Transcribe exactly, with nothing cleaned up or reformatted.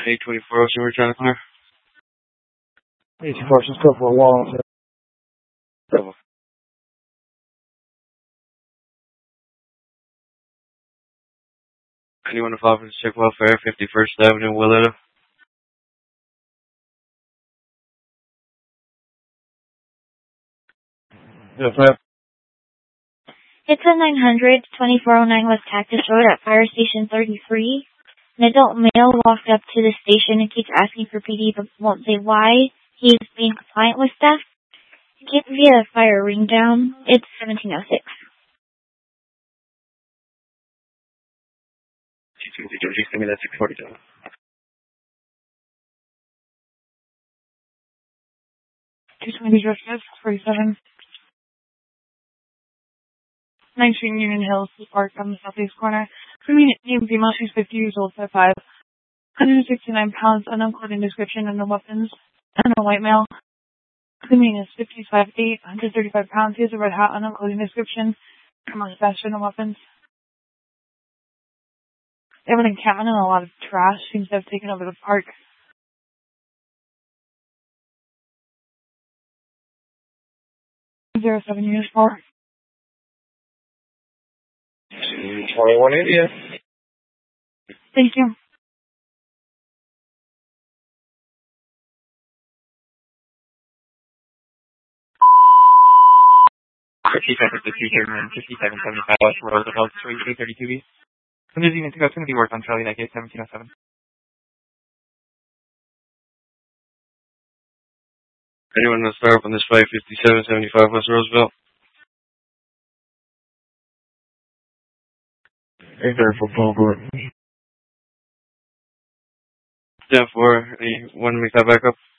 eight twenty-four Ocean, we're trying to clear. eight twenty-four Ocean, still for a wall. Double. Anyone to file for the check welfare, fifty-first Avenue, Willetta? Yes, ma'am. It's a nine hundred, twenty-four oh nine West Cactus Road at Fire Station thirty-three. An adult male walked up to the station and keeps asking for P D but won't say why. He is being compliant with staff. Give via fire ring down. It's seventeen oh six. Just give me that six forty-seven. two twenty George six forty-seven. ninth Street, Union Hills, Park on the southeast corner. Convenient name female, she's fifty years old, five five. one hundred sixty-nine pounds, unclothing description, and no weapons. And a white male. Convenient is fifty-five eight, one hundred thirty-five pounds. He has a red hat, unclothing description. Mustache and no weapons. They have an encampment and a lot of trash. Seems to have taken over the park. Zero seven units four. twenty-one India. Thank you. fifty-seven fifty-two and fifty-seven seventy-five West Roosevelt Street, eight thirty-two B. When there's even to go, it's going to be worked on Charlie that gate, seventeen oh seven. Anyone to start up on this flight, fifty-seven seventy-five West Roosevelt? eight thirty-four Palmer. ten four, anyone to make that back up?